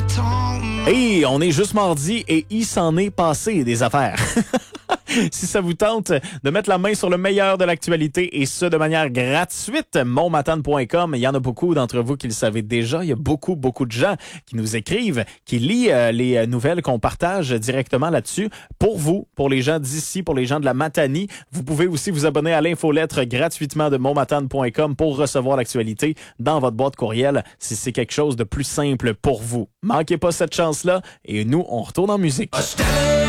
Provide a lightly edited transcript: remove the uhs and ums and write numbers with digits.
Hey, on est juste mardi et il s'en est passé des affaires. Si ça vous tente de mettre la main sur le meilleur de l'actualité et ce de manière gratuite, monmatane.com, il y en a beaucoup d'entre vous qui le savez déjà. Il y a beaucoup de gens qui nous écrivent, qui lisent les nouvelles qu'on partage directement là-dessus. Pour vous, pour les gens d'ici, pour les gens de la Matanie, vous pouvez aussi vous abonner à l'infolettre gratuitement de monmatane.com pour recevoir l'actualité dans votre boîte courriel si c'est quelque chose de plus simple pour vous. Manquez pas cette chance-là et nous, on retourne en musique. Stella